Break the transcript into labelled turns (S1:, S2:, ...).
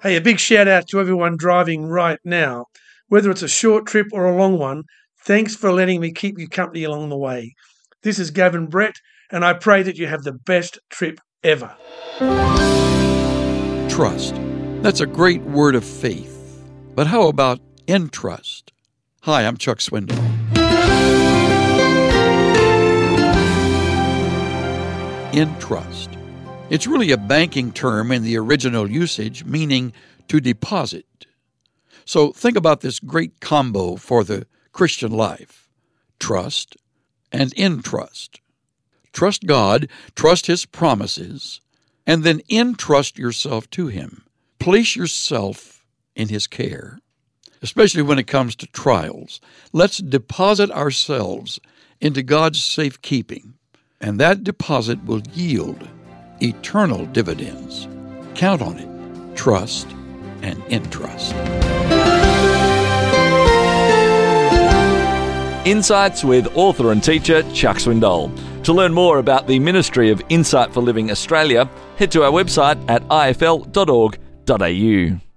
S1: Hey, a big shout out to everyone driving right now. Whether it's a short trip or a long one, thanks for letting me keep you company along the way. This is Gavin Brett, and I pray that you have the best trip ever.
S2: Trust. That's a great word of faith. But how about entrust? Hi, I'm Chuck Swindoll. Entrust. It's really a banking term in the original usage, meaning to deposit. So think about this great combo for the Christian life: trust and entrust. Trust God, trust His promises, and then entrust yourself to Him. Place yourself in His care, especially when it comes to trials. Let's deposit ourselves into God's safekeeping, and that deposit will yield eternal dividends. Count on it. Trust and entrust.
S3: Insights with author and teacher Chuck Swindoll. To learn more about the Ministry of Insight for Living Australia, head to our website at ifl.org.au.